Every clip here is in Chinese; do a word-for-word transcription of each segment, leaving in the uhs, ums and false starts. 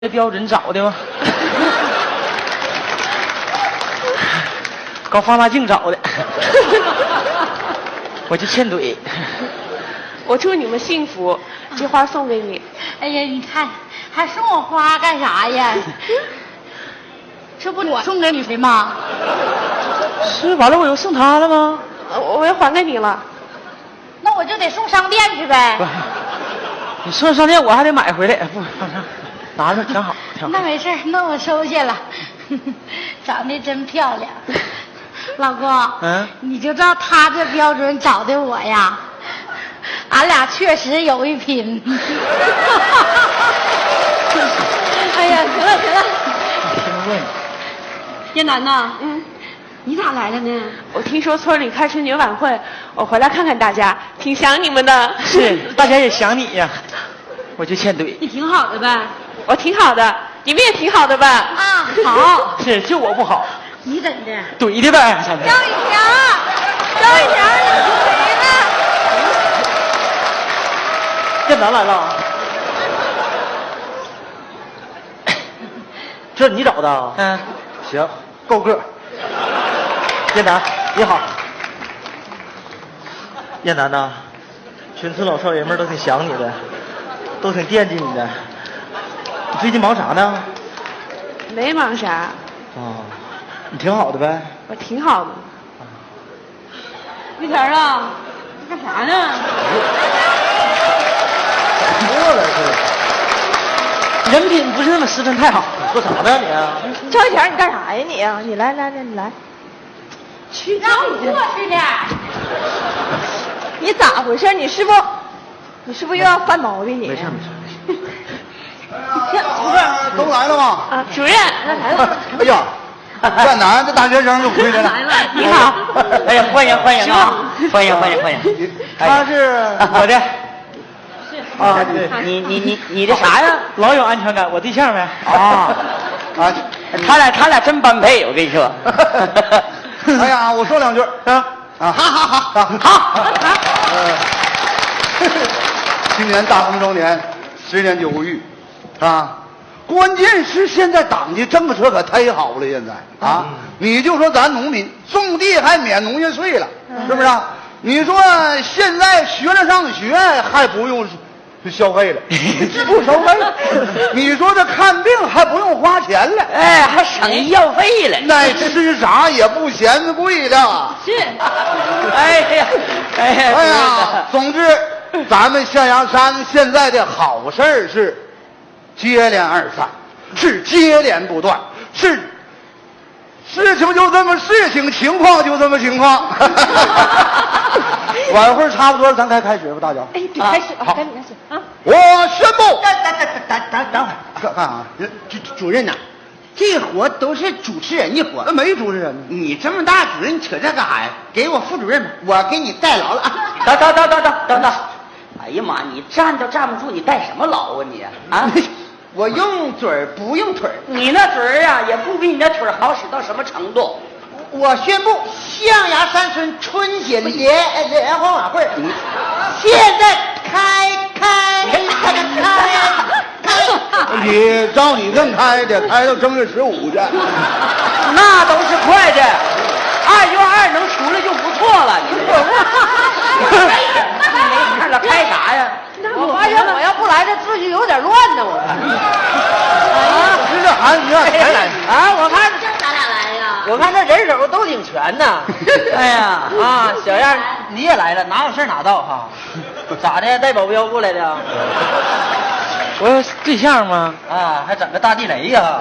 这标准找的吗？搞放大镜找的，我就欠怼。 我祝你们幸福，这花送给你。 哎呀，你看，还送我花干啥呀？这不我送给你的吗？ 是，完了我又送他了吗？ 我我又还给你了。 那我就得送商店去呗。 不，你送商店我还得买回来，不，拿着挺好，挺好。 那没事，那我收下了。长得真漂亮，老公。嗯，你就照他这标准找的我呀，俺俩确实有一拼。哎呀，行了行了。叶楠呐，嗯，你咋来了呢？ 我听说村里开春节晚会，我回来看看大家，挺想你们的。 是，大家也想你呀，我就欠怼。 你挺好的呗？ 我挺好的，你们也挺好的吧？ 啊，好。 是，就我不好。 你怎的？ 怼的呗，小子。 张雨强，张雨强，你谁呢？ 燕楠来了。这你找的啊？嗯，行，够个。燕楠，你好。燕楠呐，全村老少爷们都挺想你的，都挺惦记你的。你最近忙啥呢？ 没忙啥。 哦，你挺好的呗？ 我挺好的。 玉田啊，干啥呢？ 过来是。人品不是那么十分太好。说啥呢你啊？ 张玉田，你干啥呀你啊？你来来来，你来。 去让你过去的。 你咋回事？你是不，你是不是又要犯毛病你？ 没事没事没事。 都来了吗？ 啊，主任， 来了。 哎呀，燕楠这大学生就回来了。 来了， 你好。 哎呀，欢迎欢迎啊！欢迎欢迎欢迎。他是我的。是啊，你你你你这啥呀？老有安全感，我对象呗。啊啊，他俩他俩真般配，我跟你说。 哎呀，我说两句啊啊，哈哈哈哈哈！今年大丰周年，十年九无欲，啊，关键是现在党的政策可忒好了，现在啊，你就说咱农民种地还免农业税了，是不是啊？你说现在学生上学还不用消费了，不收费。你说这看病还不用花钱了， 哎，还省医药费了。 那吃啥也不嫌贵了。 是。 哎呀，哎呀， 哎呀，总之，咱们象牙山现在的好事儿是接连二三，是接连不断，是事情就这么事情，情况就这么情况。晚会差不多，咱该开始吧，大家。 哎，对，开始啊，赶紧开始啊！ 我宣布， 等等等等等等会儿， 干干啥？ 主主任呐，这活都是主持人的活， 那没主持人呢。 你这么大主任，你扯这干啥呀？给我副主任吧，我给你代劳了啊！ 等等等等等等等！哎呀妈，你站都站不住，你带什么劳啊你啊？ 我用嘴儿不用腿儿， 你那嘴儿啊，也不比你那腿儿好使到什么程度。 我宣布，象牙山村春节联联欢晚会，现在开开开开！ 你照你这么开的，开到正月十五去。 那都是快的，二月二能出来就不错了。你没看了开啥呀？ 我发现我要不来，这秩序有点乱呢。我看。 啊，是这孩子，你看才来啊！我看这咱俩来呀？ 我看这人手都挺全呢。 哎呀啊，小样你也来了，哪有事哪到哈？咋的？带保镖过来的？我有对象吗？啊，还整个大地雷呀！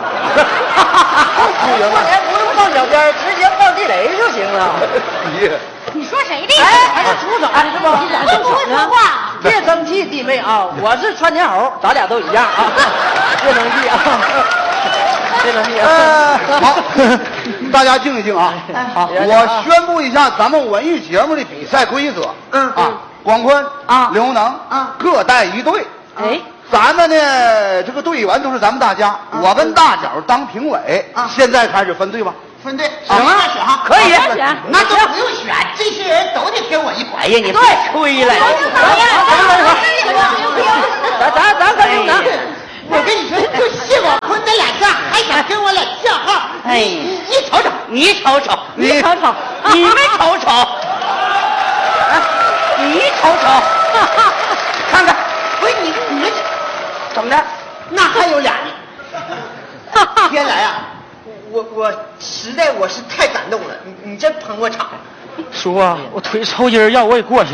过年不用放小鞭，直接放地雷就行了。 你说谁的？ 哎，还是出手是不？ 你咋这么会说话？ 别生气，弟妹啊，我是窜天猴，咱俩都一样啊。别生气啊，别生气啊。 好，大家静一静啊。好，我宣布一下咱们文艺节目的比赛规则。嗯啊，广坤啊，刘能啊，各带一队。 哎。 咱们呢，这个队员都是咱们大家，我跟大脚当评委。现在开始分队吧。 分队， 行啊， 可以， 那都不用选，这些人都得跟我一块。 哎呀，你别吹了。 咱咱咱跟刘能， 我跟你说，就谢广坤那俩字，还想跟我俩叫号？哎，你你瞅瞅， 你瞅瞅，你瞅瞅，你没瞅瞅，啊，你瞅瞅，看看， 不是你你们怎么的？ 那还有俩呢。原来啊，我我实在我是太感动了，你你真捧我场。 叔啊，我腿抽筋，要我也过去。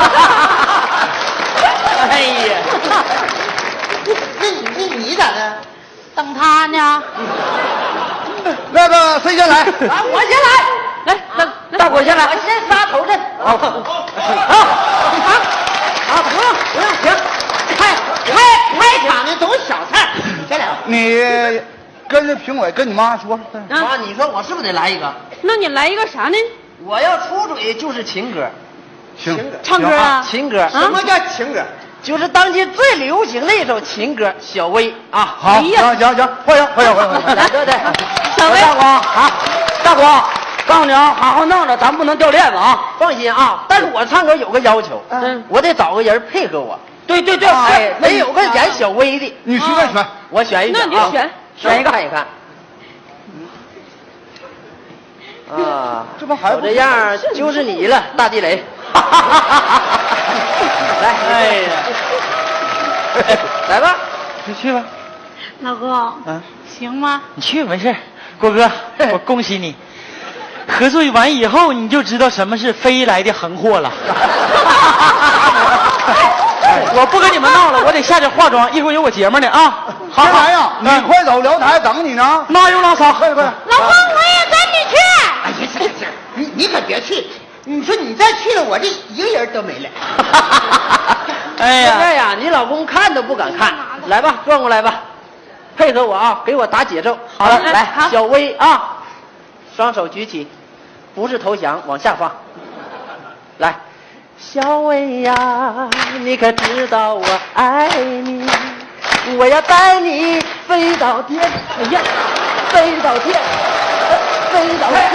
哎呀， 那你那你咋的？ 等他呢。 那个谁先来？ 啊，我先来。 来，大大伙先来， 我先杀头阵。 好， 啊啊啊！不用不用，行，开开开场的都是小菜，先来吧。 你跟着评委跟你妈说。 妈，你说我是不是得来一个？ 那你来一个啥呢？ 我要出嘴就是情歌。 行， 唱歌啊？ 情歌， 什么叫情歌？ 就是当今最流行的一首情歌，小薇啊。 好，行行行，欢迎欢迎欢迎。 来，对对， 小薇大光啊，大光，告诉你啊，好好弄着，咱不能掉链子啊。放心啊，但是我唱歌有个要求， 嗯， 我得找个人配合我。对对对，哎，得有个演小薇的。 你随便选， 我选一个， 那你就选选一个看一看。啊， 这不还我这样就是你了，大地雷。来，哎呀，来吧， 你去吧。 老公， 嗯， 行吗？ 你去没事。郭哥，我恭喜你，合作完以后你就知道什么是飞来的横祸了。我不跟你们闹了，我得下去化妆，一会儿有我节目呢啊。 好来呀，你快走，聊台等你呢。 那有那啥， 快快。 老公，我也跟你去。 哎呀，行行行，你你可别去，你说你再去了，我这一个人都没了。 哎呀，现在呀，你老公看都不敢看。来吧，转过来吧，配合我啊，给我打节奏。好了，来，小薇啊，双手举起，不是投降，往下放。来，小薇呀，你可知道我爱你？我要带你飞到天，哎呀，飞到天，飞到天。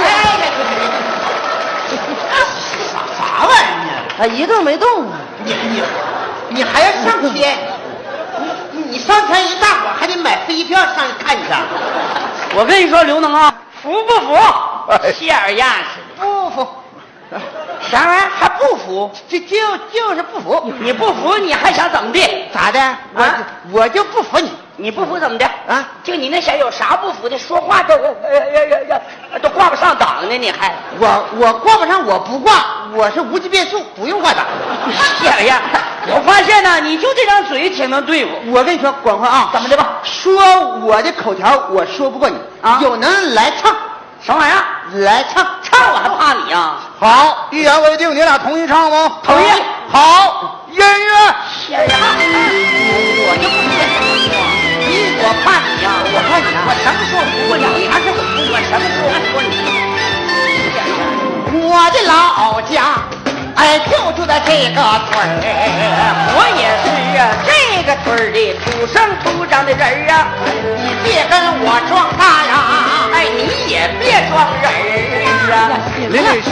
啥啥玩意儿呢？ 他一动没动啊。 你你你还要上天？你你上天一大伙还得买飞机票上去看一下。 我跟你说，刘能啊，服不服？ 像样似的。不服。啥玩意儿还不服？就就就是不服。 你不服，你还想怎么地？ 咋的？我、啊、我就不服你。 你不服怎么的？ 啊， 就你那小有啥不服的？说话都呃呃呃都挂不上档呢，你还我我挂不上，我不挂，我是无级变速，不用挂档。 像样！我发现呢，你就这张嘴挺能对付。 我跟你说，广宽啊， 怎么的吧？ 说我的口条我说不过你啊，有能来唱。 什么玩意儿？ 来唱唱我还怕你呀？ 好，一言为定，你俩同意唱吗？ 同意。 好，音乐。 像样！我就不信。你我怕你呀！我怕你啊！我什么时候服过你？还是我我什么时候服过你？ 我的老家，哎，就住在这个村儿。 我也是啊，这个村儿里土生土长的人儿啊。 你别跟我装大呀！ 哎，你也别装人儿啊！ 林女士